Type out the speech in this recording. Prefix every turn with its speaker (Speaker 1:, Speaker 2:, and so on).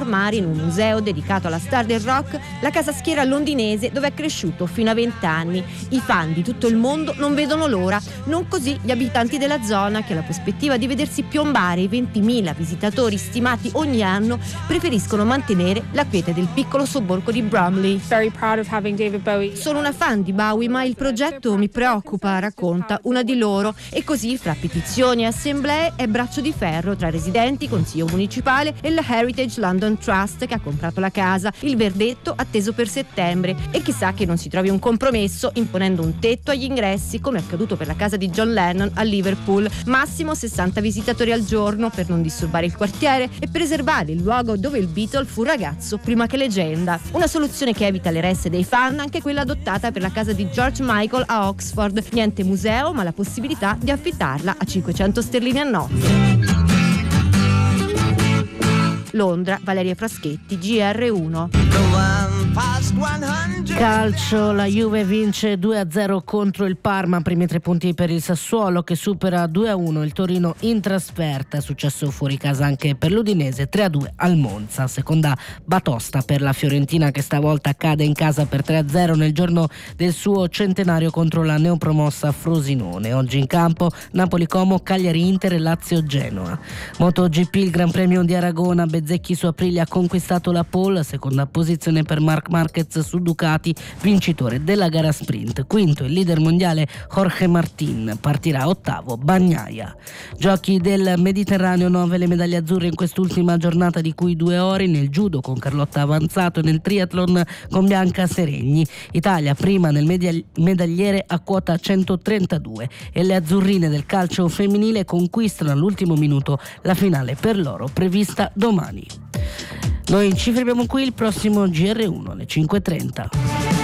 Speaker 1: trasformare in un museo dedicato alla star del rock la casa schiera londinese dove è cresciuto fino a 20 anni. I fan di tutto il mondo non vedono l'ora, non così gli abitanti della zona che alla prospettiva di vedersi piombare i 20.000 visitatori stimati ogni anno preferiscono mantenere la quiete del piccolo sobborgo di Bromley.
Speaker 2: Very proud of having David Bowie.
Speaker 1: Sono una fan di Bowie, ma il progetto mi preoccupa, racconta una di loro, e così fra petizioni e assemblee è braccio di ferro tra residenti, consiglio municipale e la Heritage London Trust che ha comprato la casa, il verdetto atteso per settembre, e chissà che non si trovi un compromesso imponendo un tetto agli ingressi come accaduto per la casa di John Lennon a Liverpool, massimo 60 visitatori al giorno per non disturbare il quartiere e preservare il luogo dove il Beatle fu ragazzo prima che leggenda. Una soluzione che evita le resse dei fan, anche quella adottata per la casa di George Michael a Oxford, niente museo ma la possibilità di affittarla a 500 sterline a notte. Londra, Valeria Fraschetti, GR1.
Speaker 3: Calcio, la Juve vince 2-0 contro il Parma, primi 3 punti per il Sassuolo che supera 2-1 il Torino in trasferta, è successo fuori casa anche per l'Udinese, 3-2 al Monza, seconda batosta per la Fiorentina che stavolta cade in casa per 3-0 nel giorno del suo centenario contro la neopromossa Frosinone. Oggi in campo Napoli-Como, Cagliari-Inter e Lazio-Genoa. MotoGP, il Gran Premio di Aragona, Bezzecchi su Aprilia ha conquistato la pole, seconda posizione per Marc Marquez su Ducati, vincitore della gara sprint. Quinto il leader mondiale Jorge Martin, partirà ottavo Bagnaia. Giochi del Mediterraneo, 9 le medaglie azzurre in quest'ultima giornata, di cui 2 ori nel judo con Carlotta Avanzato e nel triathlon con Bianca Seregni. Italia prima nel medagliere a quota 132 e le azzurrine del calcio femminile conquistano all'ultimo minuto la finale per loro prevista domani. Noi ci fermiamo qui, il prossimo GR1 alle 5:30.